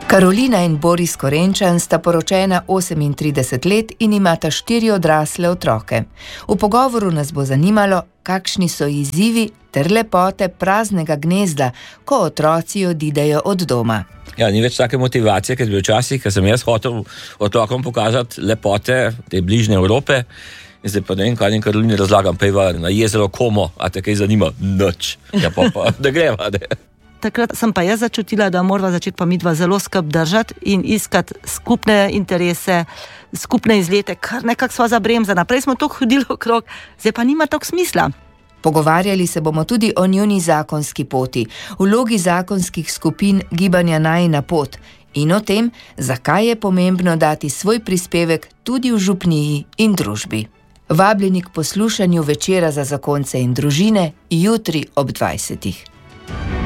Karolina in Boris Korenčan sta poročena 38 let in imata 4 odrasle otroke. V pogovoru nas bo zanimalo, kakšni so izzivi ter lepote praznega gnezda, ko otroci odidejo od doma. Ja, ni več take motivacije, kot bi včasih, ker sem jaz hotel otrokom pokazati lepote te bližnje Evrope. In zdaj pa ne vem, kaj in Karolini razlagam, pejva na jezero Como, a te kaj zanima? Nič. Ja, pa da greva, ne. Takrat sem pa jaz začutila, da morava začeti pa midva zelo skrb držati in iskati skupne interese, skupne izlete, kar nekako sva zabremzana. Naprej smo toliko hodili okrog, zdaj pa nima toliko smisla. Pogovarjali se bomo tudi o njuni zakonski poti, vlogi zakonskih skupin gibanja Najina pot in o tem, zakaj je pomembno dati svoj prispevek tudi v župniji in družbi. Vabljeni k poslušanju Večera za zakonce in družine jutri ob 20.